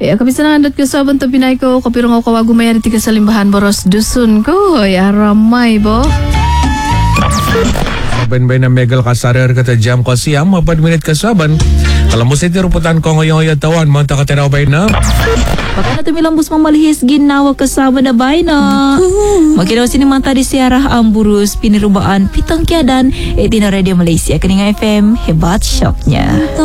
Kapisan na andat ka saban to pinay ko kapirong ako kawagumayan iti kasalimbahan boros dusun ko. Ramay bo. Ben na megal kasarir kata jam ko siyam 4 minit kasaban. Kalau mo sa tiruputan ko ngayong tawan mo takateraw bay na. Baka na tumilambos mamalihis ginawag kasama na bay na. Magkinaw sinimanta di Sierra Amburus pinirubaan pitang kiadan. Iti na Radio Malaysia kaninga FM hebat shock niya.